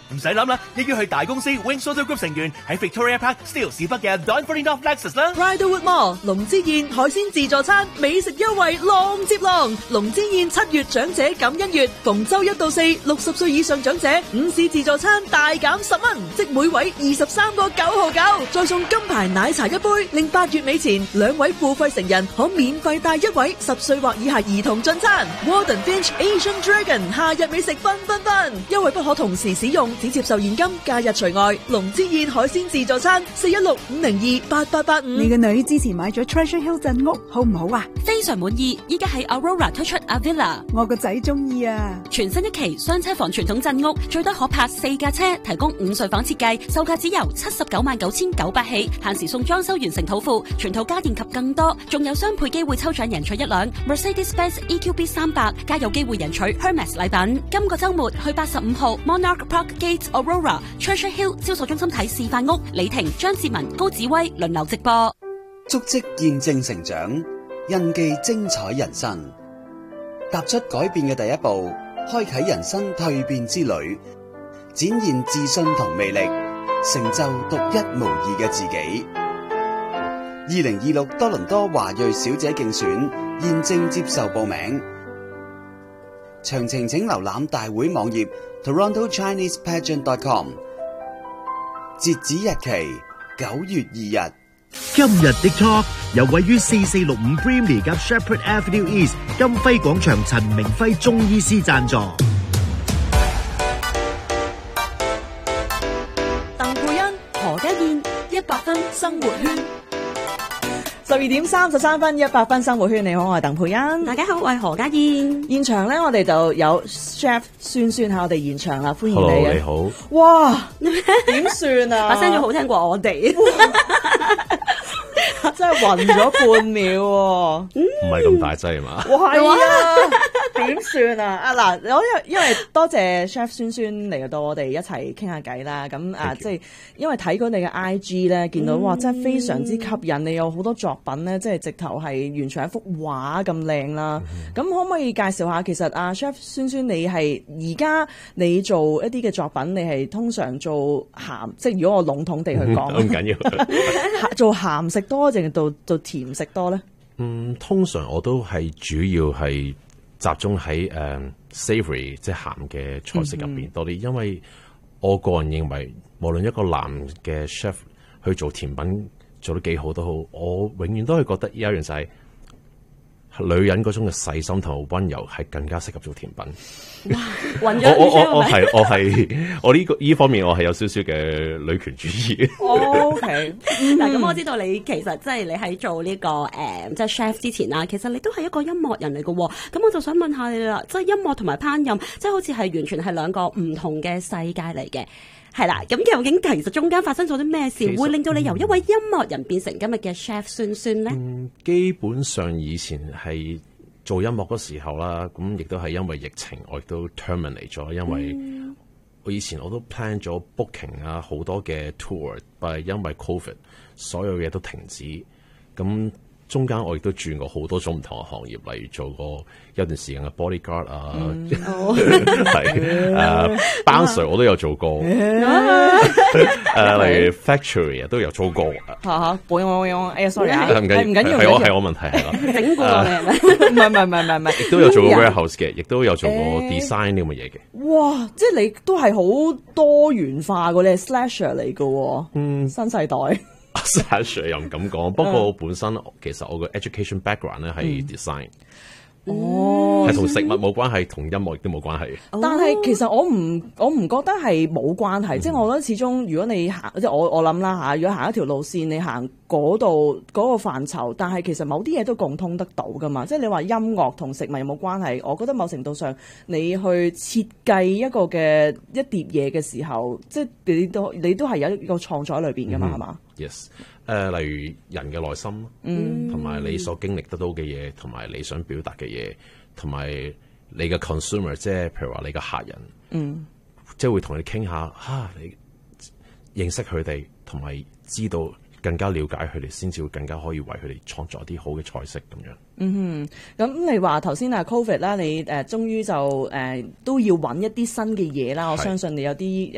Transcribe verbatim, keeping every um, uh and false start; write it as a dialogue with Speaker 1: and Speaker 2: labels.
Speaker 1: 唔使諗啦，亦要去大公司 Wing Social Group 成員喺 Victoria Park Steeles 市北嘅 Don Ferdinand Lexus 啦。
Speaker 2: Bridlewood Mall 龍之宴海鮮自助餐美食優惠浪接浪，龍之宴七月長者感恩月，逢周一到四六十歲以上長者午市自助餐大減十蚊，即每位二十三個九毫九，再送金牌奶茶一杯，令八月尾前兩位付費成人可免費帶一位十歲或以下兒童進餐。Warden Finch Asian Dragon 夏日美食繽紛紛，優惠不可同時使用，只接受現金，假日除外。龍之宴海鮮自助餐四一六五零二八八八五。
Speaker 3: 你個女之前買咗 Treasure Hill 鎮屋，好唔好啊？
Speaker 4: 非常滿意，依家喺 Aurora 推出 Avila，
Speaker 3: 我個仔中意啊！
Speaker 4: 全新一期雙車房傳統鎮屋，最多可泊四架車，提供五睡房設計，售價只由七十九萬九千九百起，限時送裝修完成土庫，全套家電及更多，仲有雙倍機會抽獎贏取一輛 Mercedes-Benz E Q B 三百，加有機會贏取 Hermes 禮品。今個週末去八十五號 Monarch Park Gate Aurora Treasure Hill 銷售中心睇示範屋，李婷、張志文、高子威輪流直播。
Speaker 5: 足跡見證成長，印記精彩人生，踏出改變嘅第一步，開啟人生蛻變之旅，展現自信同魅力，成就獨一無二嘅自己。二零二六多倫多華裔小姐競選現正接受報名，詳情請瀏覽大會網頁 Toronto Chinese Pageant dot com， 截止日期九月二日。
Speaker 6: 今日的 Talk 由位於四四六五 Brimley 及 Shepherd Avenue East 金輝廣場陳明輝中醫師贊助。
Speaker 2: 鄧佩欣、何家燕，一百分生活圈。十二點三十三分，一百分生活圈，你好，我係鄧佩欣。
Speaker 4: 大家好，我係何家燕。
Speaker 2: 現場咧，我哋就有 Chef 酸酸喺我哋現場啦，歡迎你啊！
Speaker 7: Hello，你好。
Speaker 2: 哇，點算啊？
Speaker 4: 把聲咗好聽過我哋。
Speaker 2: 真係暈咗半秒喎，
Speaker 7: 唔係咁大劑嘛？
Speaker 2: 哇，係啊，點算啊？啊嗱，我因為因為多謝 Chef 酸酸嚟到我哋一齊傾下偈啦。咁啊，即係因為睇過你嘅 I G 咧，見到哇，真係非常之吸引。你有好多作品咧，即係直頭係完全係一幅畫咁靚啦。咁可唔可以介紹下？其實啊 Chef 酸酸，你係而家你做一啲嘅作品，你係通常做鹹，即係如果我籠統地去講，
Speaker 7: 唔緊要，
Speaker 2: 做鹹食多定係做做甜食多咧？
Speaker 7: 嗯，通常我都係主要係集中喺誒、uh, savory 即係鹹嘅菜式入邊多啲，因為我個人認為，無論一個男嘅 chef 去做甜品做得幾好都好，我永遠都係覺得有一樣就係、是。女人嗰種嘅細心同溫柔係更加適合做甜品。
Speaker 4: 哇！暈咗，
Speaker 7: 我我我係我係我呢個呢方面我係有少少嘅女權主義。
Speaker 2: O K，
Speaker 4: 嗱咁我知道你其實即係你喺做呢、這個誒、呃、即係 chef 之前啦，其實你都係一個音樂人嚟嘅。咁我就想問下你啦，即係音樂同埋烹飪，即係好似係完全係兩個唔同嘅世界嚟嘅。係啦，咁究竟其實中間發生咗啲咩事，會令到你由一位音樂人變成今日嘅 chef 酸酸咧？
Speaker 7: 嗯，基本上以前係做音樂嗰時候啦，咁亦都係因為疫情，我亦都 terminate 咗，因為我以前我都 plan 咗 booking 啊好多嘅 tour， 但係因為 covid 所有嘢都停止，咁中間我亦都轉過好多種唔同嘅行業，例如做過有段時間嘅 bodyguard 啊，係誒 bouncer 我都有做過，誒例如 factory 啊都有做過。
Speaker 2: 嚇嚇，我我我，哎呀 sorry 啊，
Speaker 7: 唔緊要，
Speaker 2: 唔緊要，
Speaker 7: 係我係我問題係啦，
Speaker 4: 整過嘅係咪？
Speaker 2: 唔係唔係唔係唔係，
Speaker 7: 亦都有做過 warehouse 嘅，亦都有做過 design 呢咁嘅嘢嘅。
Speaker 2: 哇！即係你都係好多元化嘅，你係 slasher 嚟嘅，嗯，新世代。
Speaker 7: Slasher 又唔敢講，不過我本身其實我個 education background 咧係 design，
Speaker 2: 哦，
Speaker 7: 係同食物冇關係，同音樂亦都冇關係。
Speaker 2: 但係其實我唔我唔覺得係冇關係，即係我覺得始終如果你行即係我我諗啦嚇，如果行一條路線，你行嗰度嗰個範疇，但係其實某啲嘢都共通得到噶嘛。即係你話音樂同食物有冇關係？我覺得某程度上你去設計一個嘅一碟嘢嘅時候，即係你都你都係有一個創作喺裏邊噶嘛，係嘛
Speaker 7: ？Yes，誒、呃，例如人嘅內心，嗯，同埋你所經歷得到嘅嘢，同埋你想表達嘅嘢，同埋你嘅 consumer， 即係譬如話你嘅客人，嗯，即係會同你傾下，嚇、啊、你認識佢哋，同埋知道更加了解佢哋，先至會更加可以為佢哋創作啲好嘅菜式咁樣。
Speaker 2: 嗯哼，咁你話頭先啊 Covid 啦，你誒、呃、終於就誒、呃、都要揾一啲新嘅嘢啦。我相信你有啲